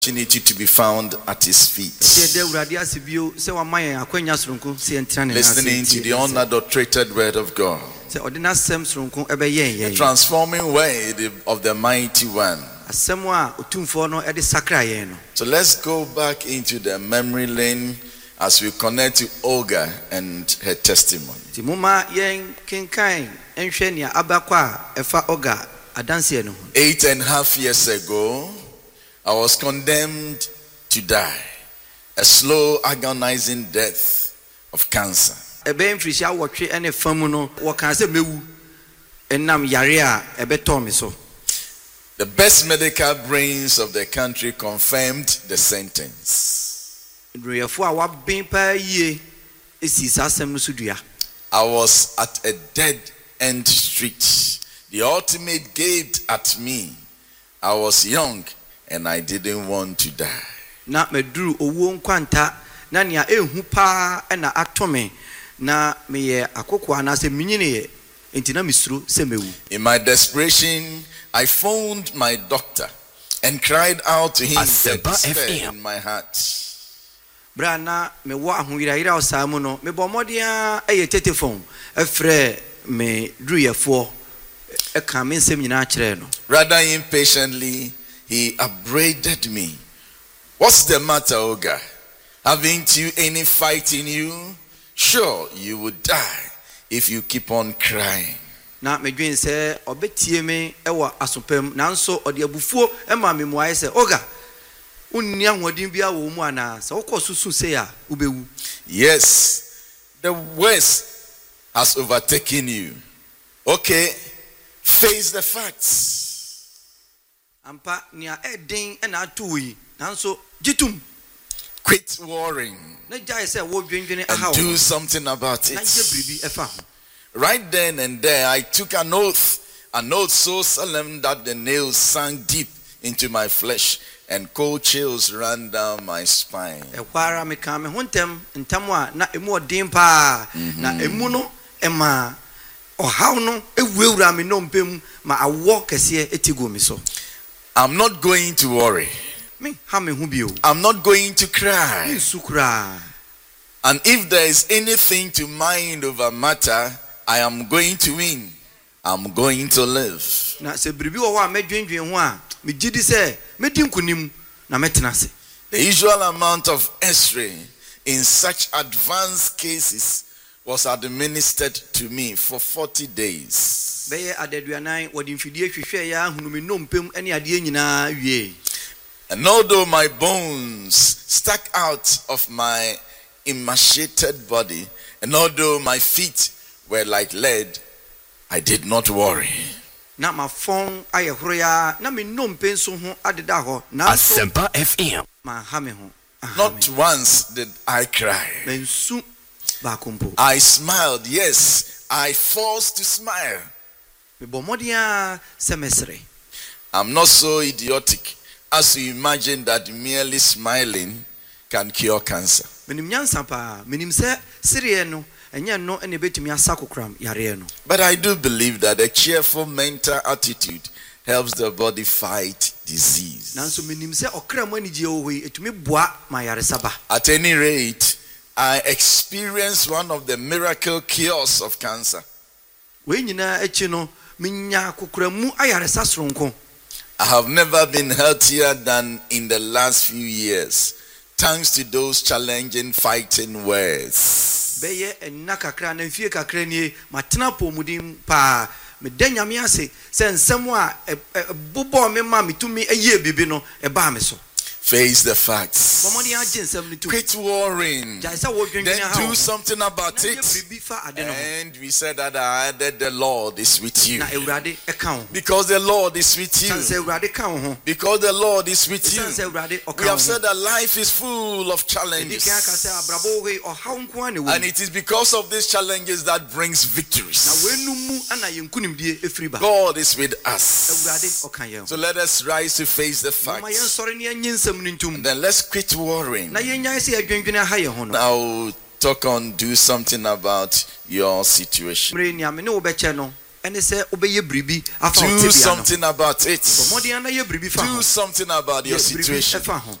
Opportunity to be found at his feet. Listening to the unadulterated word of God. The transforming word of the mighty one. So let's go back into the memory lane as we connect to Olga and her testimony. 8.5 years ago, I was condemned to die, a slow, agonizing death of cancer. The best medical brains of the country confirmed the sentence. I was at a dead-end street. The ultimate gate at me. I was young and I didn't want to die. In my desperation, I phoned my doctor and cried out to him the despair in my heart. Rather impatiently, he upbraided me. What's the matter, Olga? Haven't you any fight in you? Sure, you would die if you keep on crying. Yes, the worst has overtaken you. Okay, face the facts. Quit worrying and do something about it. Right then and there, I took an oath so solemn that the nails sank deep into my flesh and cold chills ran down my spine. I'm not going to worry. I'm not going to cry. And if there is anything to mind over matter, I am going to win. I'm going to live. The usual amount of X-ray in such advanced cases was administered to me for 40 days. And although my bones stuck out of my emaciated body, and although my feet were like lead, I did not worry. Asempa FM. Not once did I cry. I smiled, yes, I forced to smile. I'm not so idiotic as to imagine that merely smiling can cure cancer. But I do believe that a cheerful mental attitude helps the body fight disease. At any rate, I experienced one of the miracle cures of cancer. I have never been healthier than in the last few years, thanks to those challenging fighting words. Face the facts. Quit worrying. Then do something about it. And we said that the Lord is with you. Because the Lord is with you. Because the Lord is with you. We have said that life is full of challenges. And it is because of these challenges that brings victories. God is with us. So let us rise to face the facts. And then let's quit worrying. Now talk on, do something about your situation. Do something about it. Do something about your situation.